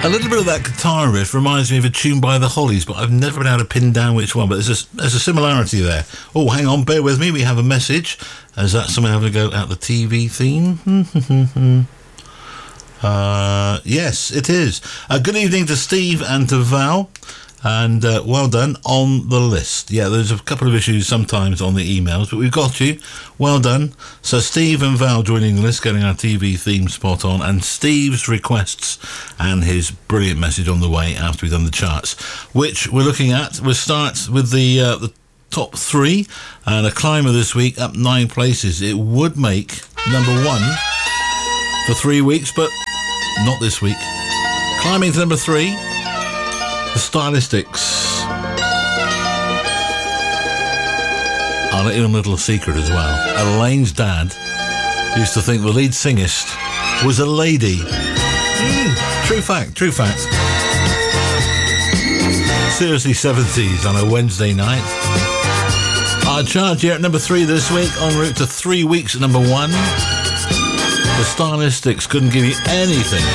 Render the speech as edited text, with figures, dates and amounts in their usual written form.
A little bit of that guitar riff reminds me of a tune by the Hollies, but I've never been able to pin down which one, but there's a similarity there. Oh, hang on, bear with me, we have a message. Is that someone having to go out the TV theme? Yes, it is. Good evening to Steve and to Val, and well done on the list. Yeah, there's a couple of issues sometimes on the emails, but we've got you. Well done. So Steve and Val joining the list, getting our TV theme spot on, and Steve's requests and his brilliant message on the way after we've done the charts, which we're looking at. We'll start with the top 3, and a climber this week up 9 places. It would make number 1 for 3 weeks, but not this week. Climbing to number 3, the Stylistics. I'll let you in a little secret as well. Elaine's dad used to think the lead singist was a lady. True fact. Seriously 70s on a Wednesday night. Our chart here at number 3 this week, en route to 3 weeks at number 1. The Stylistics couldn't give you anything